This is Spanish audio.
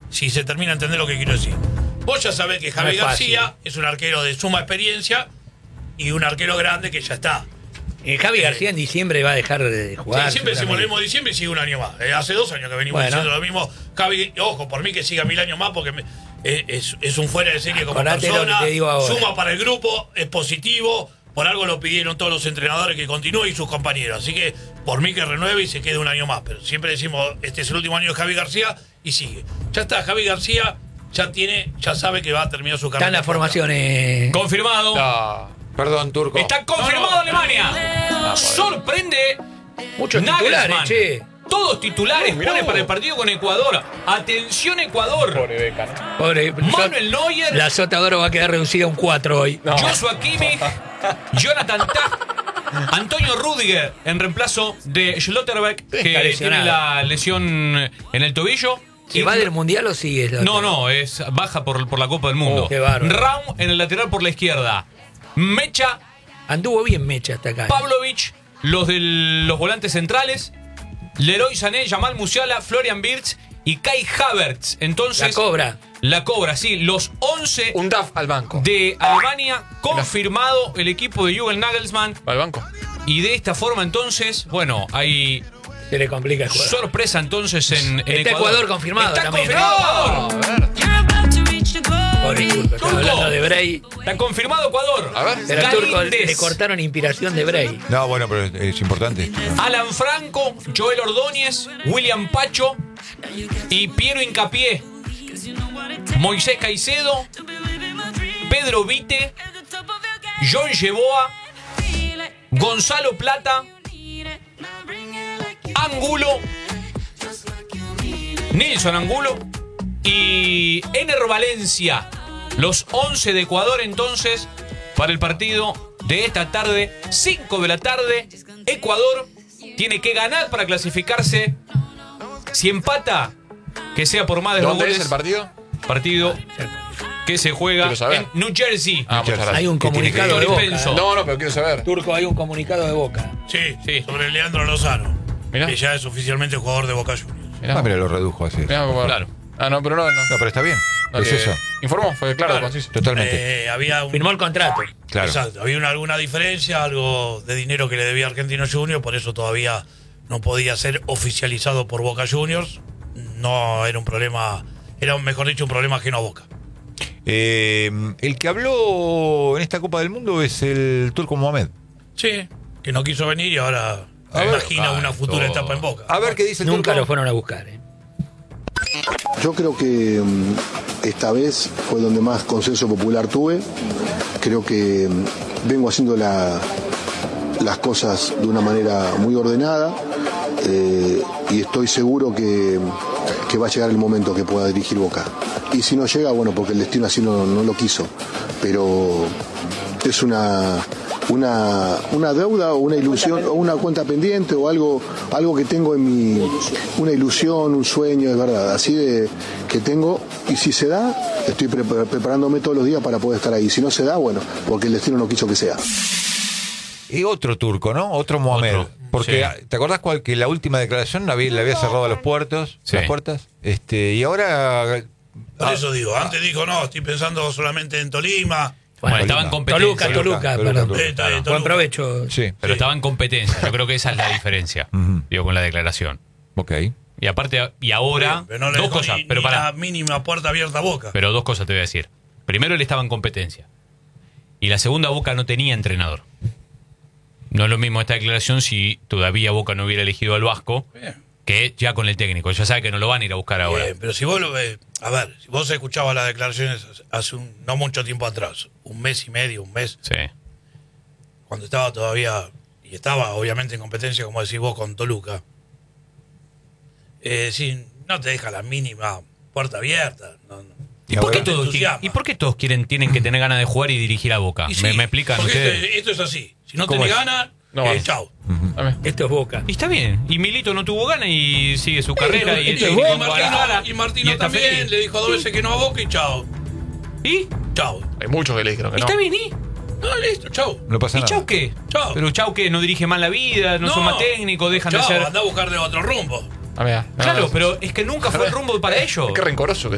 si se termina a entender lo que quiero decir. Vos ya sabés que Javi García es un arquero de suma experiencia y un arquero grande que ya está. Javi García en diciembre va a dejar de jugar. Sí, siempre decimos lo mismo diciembre y sigue un año más. Hace 2 años que venimos diciendo lo mismo. Javi, ojo, por mí que siga 1000 años más porque es un fuera de serie como persona. Suma para el grupo, es positivo. Por algo lo pidieron todos los entrenadores que continúe y sus compañeros. Así que por mí que renueve y se quede un año más. Pero siempre decimos, este es el último año de Javi García y sigue. Ya está, Javi García ya sabe que va a terminar su carrera. Están las formaciones. Confirmado. No, perdón, Turco. Está confirmado Alemania. Sorprende. Muchos titulares, che. Todos titulares pone para el partido con Ecuador. Atención, Ecuador. Pobre Beca, ¿no? Pobre, Manuel Neuer. La Sota de Oro va a quedar reducida a un 4 hoy. No. Joshua Kimmich. Jonathan Tah. Antonio Rüdiger en reemplazo de Schlotterbeck, que tiene la lesión en el tobillo. ¿Se va del Mundial o sigue? No, es baja por la Copa del Mundo. Qué bárbaro. Raum en el lateral por la izquierda. Mecha. Anduvo bien Mecha hasta acá. Pavlovic, los volantes centrales. Leroy Sané, Jamal Musiala, Florian Wirtz y Kai Havertz. Entonces, La Cobra, sí. Los 11 un DAF al banco de Albania. Confirmado el equipo de Jürgen Nagelsmann. al banco. Y de esta forma, entonces, bueno, hay se le complica el juego. Sorpresa entonces en Ecuador confirmado. Está confirmado. Pobre Turco, está hablando de Bray. Está confirmado Ecuador. A ver. Pero al Turco le cortaron inspiración de Bray. No, bueno, pero es importante. Alan Franco, Joel Ordóñez, William Pacho y Piero Hincapié. Moisés Caicedo, Pedro Vite, John Yeboah, Gonzalo Plata, Angulo, Nilson Angulo y Ener Valencia. Los 11 de Ecuador entonces para el partido de esta tarde, 5 de la tarde. Ecuador tiene que ganar para clasificarse. Si empata, que sea por más de 2 goles. ¿Dónde es el partido? Partido que se juega en New Jersey. Hay un comunicado de Boca. No, pero quiero saber. Turco, hay un comunicado de Boca. Sí, sobre Leandro Lozano. Mirá. Que ya es oficialmente jugador de Boca Juniors. Pero lo redujo así. Claro. No, pero no. No, pero está bien. No, es eso. Informó, fue claro, conciso. Totalmente. Firmó el contrato. Claro. Exacto. Había alguna diferencia, algo de dinero que le debía Argentino Juniors, por eso todavía no podía ser oficializado por Boca Juniors. No era un problema, mejor dicho, un problema ajeno a Boca. El que habló en esta Copa del Mundo es el Turco Mohamed. Sí, que no quiso venir y ahora imagina una futura etapa en Boca. A ver qué dice el Nunca Turco. lo fueron a buscar. Yo creo que esta vez fue donde más consenso popular tuve. Creo que vengo haciendo las cosas de una manera muy ordenada y estoy seguro que va a llegar el momento que pueda dirigir Boca. Y si no llega, bueno, porque el destino así no lo quiso. Pero es una deuda o una ilusión o una cuenta pendiente o algo que tengo en una ilusión, un sueño, es verdad, así de que tengo, y si se da, estoy preparándome todos los días para poder estar ahí. Si no se da, bueno, porque el destino no quiso que sea. Y otro turco, ¿no? Otro Mohamed. Porque, ¿te acordás que la última declaración le había cerrado las puertas? Y ahora... Por eso digo, antes dijo, no, estoy pensando solamente en Tolima. Bueno, estaba en competencia. Toluca, perdón. Buen provecho. Sí. Pero estaba en competencia. Yo creo que esa es la diferencia, digo, con la declaración. Ok. Y aparte, y ahora, pero no le dos cosas. Pero para la mínima puerta abierta a Boca. Pero 2 cosas te voy a decir. Primero, él estaba en competencia. Y la segunda, Boca no tenía entrenador. No es lo mismo esta declaración si todavía Boca no hubiera elegido al Vasco, que ya con el técnico. Ya sabe que no lo van a ir a buscar ahora. Pero si vos lo ves, a ver, si vos escuchabas las declaraciones hace no mucho tiempo atrás, un mes y medio, un mes, cuando estaba todavía, y estaba obviamente en competencia, como decís vos, con Toluca, sí, no te deja la mínima puerta abierta. ¿Y por qué todos tienen que tener ganas de jugar y dirigir a Boca? ¿Me explican ustedes? Esto es así. Si no tenés ganas, chao. Esto es Boca. Y está bien. Y Milito no tuvo ganas y sigue su carrera. Y Martino también le dijo 2 veces que no a Boca y chao. ¿Y? Chao. Hay muchos que le dijeron que no. ¿Está bien? ¿Y? No, listo, chao. No pasa ¿Y nada. chau qué? Chao. Pero chau qué, no dirige mal la vida, no son más técnicos, dejan de ser... Anda a buscar de otro rumbo. Claro, pero es que nunca fue el rumbo para ellos. Qué rencoroso que